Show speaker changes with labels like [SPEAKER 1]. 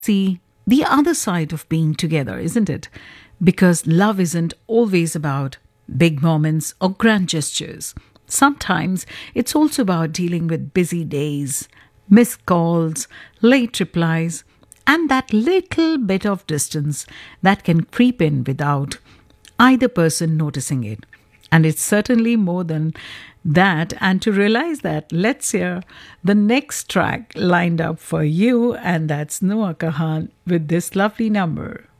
[SPEAKER 1] see the other side of being together, isn't it? Because love isn't always about big moments or grand gestures. Sometimes it's also about dealing with busy days, missed calls, late replies, and that little bit of distance that can creep in without either person noticing it. And it's certainly more than that. And to realize that, let's hear the next track lined up for you, and that's Noah Kahan with this lovely number.